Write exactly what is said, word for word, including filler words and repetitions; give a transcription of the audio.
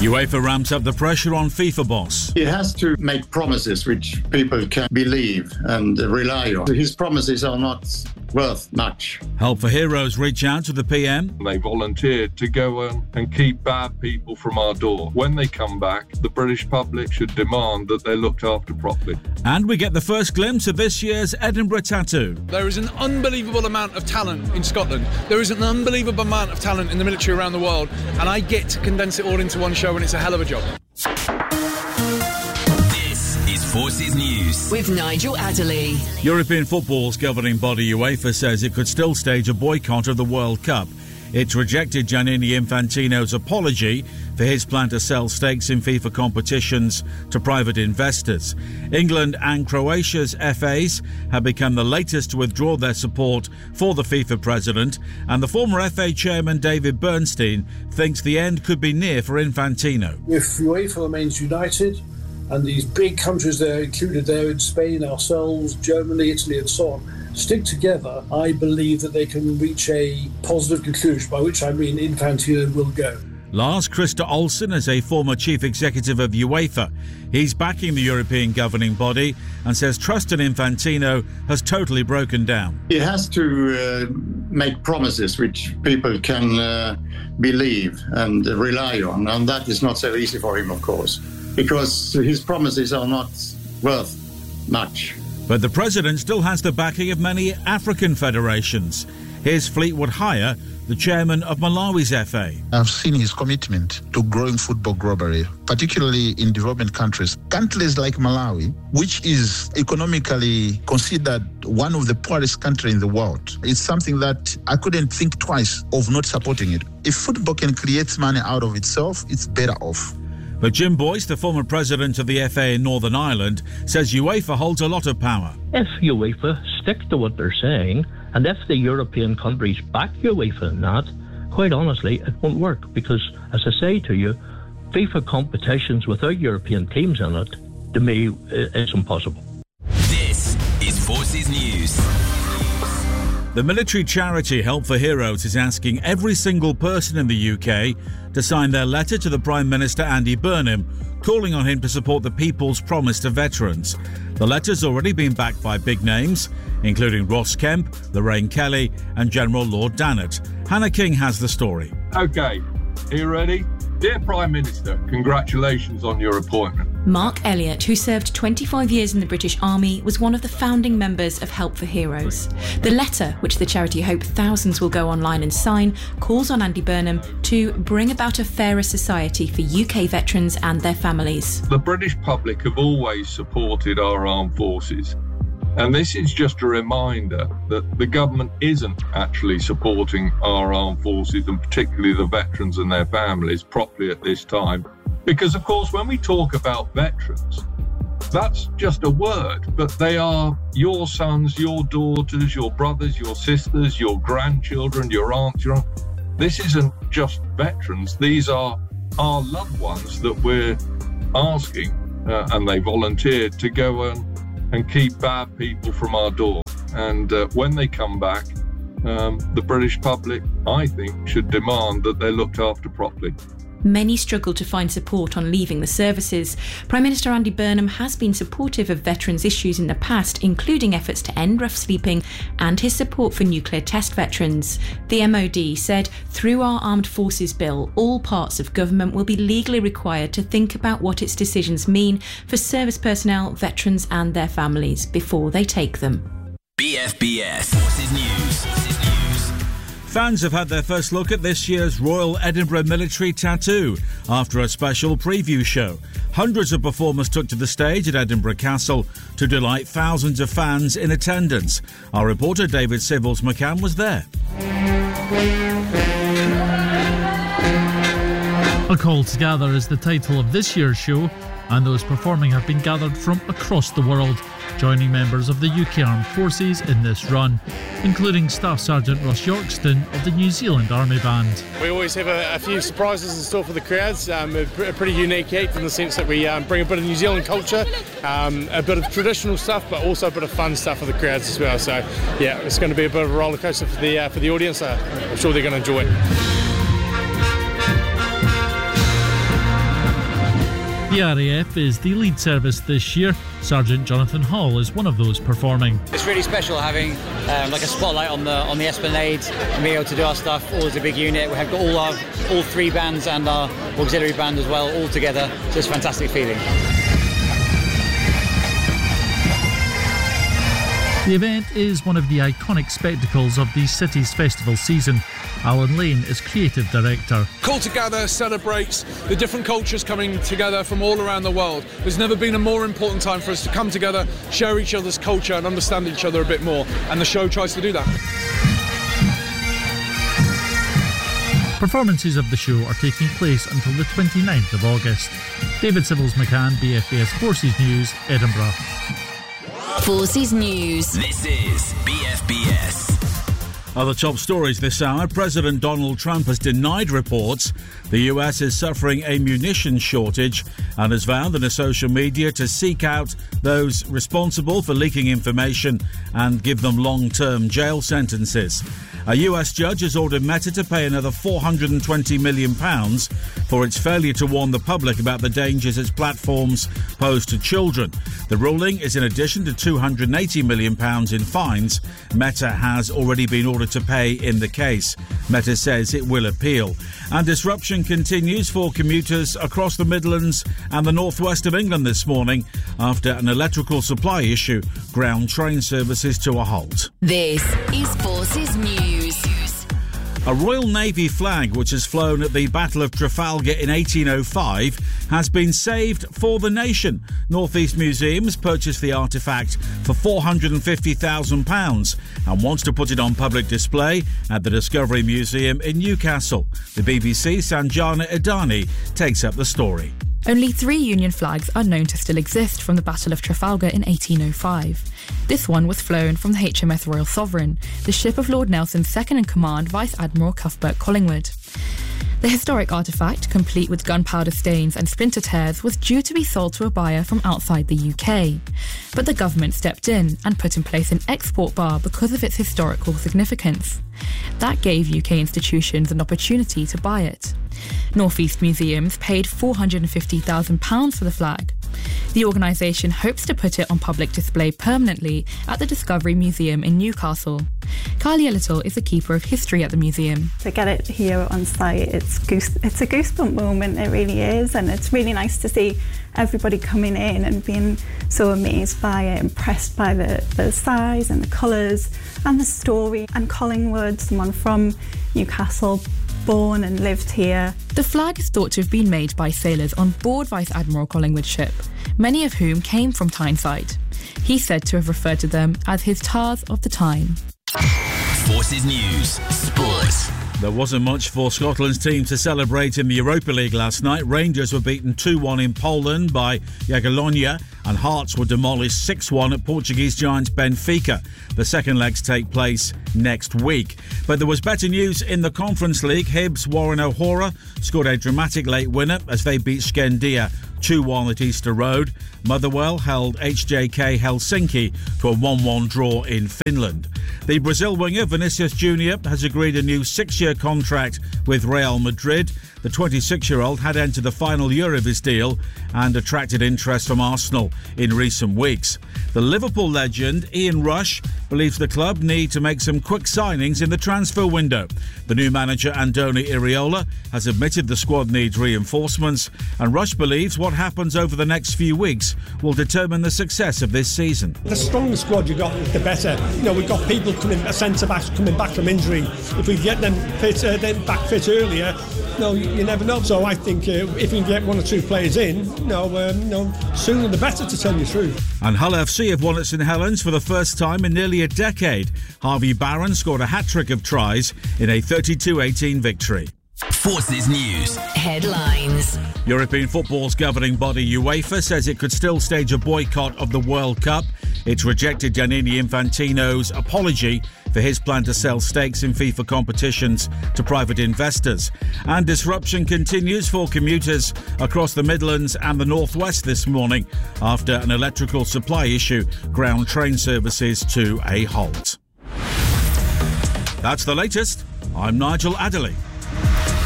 UEFA ramps up the pressure on FIFA boss. He has to make promises which people can believe and rely on. His promises are not worth much. Help for Heroes reach out to the P M. They volunteered to go and, and keep bad people from our door. When they come back, the British public should demand that they're looked after properly. And we get the first glimpse of this year's Edinburgh Tattoo. There is an unbelievable amount of talent in Scotland. There is an unbelievable amount of talent in the military around the world, and I get to condense it all into one show, and it's a hell of a job. This is Forces News with Nigel Adderley. European football's governing body UEFA says it could still stage a boycott of the World Cup. It rejected Gianni Infantino's apology for his plan to sell stakes in FIFA competitions to private investors. England and Croatia's F As have become the latest to withdraw their support for the FIFA president, and the former F A chairman David Bernstein thinks the end could be near for Infantino. If UEFA remains united, and these big countries there included there in Spain, ourselves, Germany, Italy and so on, stick together, I believe that they can reach a positive conclusion, by which I mean Infantino will go. Lars-Christer Olsen is a former chief executive of UEFA. He's backing the European governing body and says trust in Infantino has totally broken down. He has to uh, make promises which people can uh, believe and rely on, and that is not so easy for him, of course, because his promises are not worth much. But the president still has the backing of many African federations. Here's Fleetwood Hire, the chairman of Malawi's F A. I've seen his commitment to growing football globally, particularly in developing countries. Countries like Malawi, which is economically considered one of the poorest countries in the world. It's something that I couldn't think twice of not supporting it. If football can create money out of itself, it's better off. But Jim Boyce, the former president of the F A in Northern Ireland, says UEFA holds a lot of power. If UEFA stick to what they're saying, and if the European countries back UEFA in that, quite honestly, it won't work. Because, as I say to you, FIFA competitions without European teams in it, to me, it's impossible. This is Forces News. The military charity Help for Heroes is asking every single person in the U K to sign their letter to the Prime Minister Andy Burnham, calling on him to support the People's Promise to veterans. The letter's already been backed by big names, including Ross Kemp, Lorraine Kelly and General Lord Dannatt. Hannah King has the story. OK, are you ready? Dear Prime Minister, congratulations on your appointment. Mark Elliott, who served twenty-five years in the British Army, was one of the founding members of Help for Heroes. The letter, which the charity hope thousands will go online and sign, calls on Andy Burnham to bring about a fairer society for U K veterans and their families. The British public have always supported our armed forces. And this is just a reminder that the government isn't actually supporting our armed forces, and particularly the veterans and their families, properly at this time. Because, of course, when we talk about veterans, that's just a word, but they are your sons, your daughters, your brothers, your sisters, your grandchildren, your aunts, your... This isn't just veterans. These are our loved ones that we're asking, uh, and they volunteered to go and and keep bad people from our door. And uh, when they come back, um, the British public, I think, should demand that they're looked after properly. Many struggle to find support on leaving the services. Prime Minister Andy Burnham has been supportive of veterans' issues in the past, including efforts to end rough sleeping and his support for nuclear test veterans. The M O D said, through our Armed Forces Bill, all parts of government will be legally required to think about what its decisions mean for service personnel, veterans and their families before they take them. B F B S Forces News. Forces News. Fans have had their first look at this year's Royal Edinburgh Military Tattoo after a special preview show. Hundreds of performers took to the stage at Edinburgh Castle to delight thousands of fans in attendance. Our reporter David Sibbles McCann was there. A Call to Gather is the title of this year's show, and those performing have been gathered from across the world, joining members of the U K Armed Forces in this run, including Staff Sergeant Ross Yorkston of the New Zealand Army Band. We always have a, a few surprises in store for the crowds, um, a, a pretty unique act in the sense that we um, bring a bit of New Zealand culture, um, a bit of traditional stuff, but also a bit of fun stuff for the crowds as well. So yeah, it's going to be a bit of a roller coaster for the, uh, for the audience. Uh, I'm sure they're going to enjoy it. The R A F is the lead service this year. Sergeant Jonathan Hall is one of those performing. It's really special having um, like a spotlight on the on the Esplanade and being able to do our stuff all as a big unit. We have got all our all three bands and our auxiliary band as well all together. So it's a fantastic feeling. The event is one of the iconic spectacles of the city's festival season. Alan Lane is creative director. Call Together celebrates the different cultures coming together from all around the world. There's never been a more important time for us to come together, share each other's culture and understand each other a bit more, and the show tries to do that. Performances of the show are taking place until the twenty-ninth of August. David Civils-McCann, B F B S Forces News, Edinburgh. Forces News. This is B F B S. Other top stories this hour. President Donald Trump has denied reports the U S is suffering a munitions shortage and has vowed in social media to seek out those responsible for leaking information and give them long-term jail sentences. A U S judge has ordered Meta to pay another four hundred twenty million pounds for its failure to warn the public about the dangers its platforms pose to children. The ruling is in addition to two hundred eighty million pounds in fines Meta has already been ordered to pay in the case. Meta says it will appeal. And disruption continues for commuters across the Midlands and the northwest of England this morning after an electrical supply issue ground train services to a halt. This is Forces News. A Royal Navy flag which has flown at the Battle of Trafalgar in eighteen oh five has been saved for the nation. North East Museums purchased the artefact for four hundred fifty thousand pounds and wants to put it on public display at the Discovery Museum in Newcastle. The B B C's Sanjana Idani takes up the story. Only three Union flags are known to still exist from the Battle of Trafalgar in eighteen oh five. This one was flown from the H M S Royal Sovereign, the ship of Lord Nelson's second-in-command Vice Admiral Cuthbert Collingwood. The historic artefact, complete with gunpowder stains and splinter tears, was due to be sold to a buyer from outside the U K. But the government stepped in and put in place an export bar because of its historical significance. That gave U K institutions an opportunity to buy it. North East Museums paid four hundred fifty thousand pounds for the flag. The organisation hopes to put it on public display permanently at the Discovery Museum in Newcastle. Kylie Little is the keeper of history at the museum. To get it here on site, it's goose, it's a goosebump moment, it really is, and it's really nice to see everybody coming in and being so amazed by it, impressed by the, the size and the colours and the story. And Collingwood, someone from Newcastle, born and lived here. The flag is thought to have been made by sailors on board Vice Admiral Collingwood's ship, many of whom came from Tyneside. He's said to have referred to them as his tars of the time. Forces News Sports. There wasn't much for Scotland's team to celebrate in the Europa League last night. Rangers were beaten two one in Poland by Jagiellonia and Hearts were demolished six one at Portuguese giants Benfica. The second legs take place next week. But there was better news in the Conference League. Hibs' Warren O'Hora scored a dramatic late winner as they beat Skendia two one at Easter Road. Motherwell held H J K Helsinki to a one one draw in Finland. The Brazil winger Vinicius Junior has agreed a new six-year contract with Real Madrid. The twenty-six-year-old had entered the final year of his deal and attracted interest from Arsenal in recent weeks. The Liverpool legend Ian Rush believes the club need to make some quick signings in the transfer window. The new manager Andoni Iraola has admitted the squad needs reinforcements, and Rush believes what happens over the next few weeks will determine the success of this season. The stronger squad you got, the better. You know, we've got people coming, centre backs coming back from injury. If we get them fit, uh, them back fit earlier, no, you, you never know. So I think uh, if we can get one or two players in, no, um, no, sooner the better, to tell you the truth. And Hull F C have won at St Helens for the first time in nearly a decade. Harvey Barron scored a hat-trick of tries in a thirty-two eighteen victory. Forces News Headlines. European football's governing body UEFA says it could still stage a boycott of the World Cup. It's rejected Gianni Infantino's apology for his plan to sell stakes in FIFA competitions to private investors. And disruption continues for commuters across the Midlands and the Northwest this morning after an electrical supply issue ground train services to a halt. That's the latest. I'm Nigel Adderley.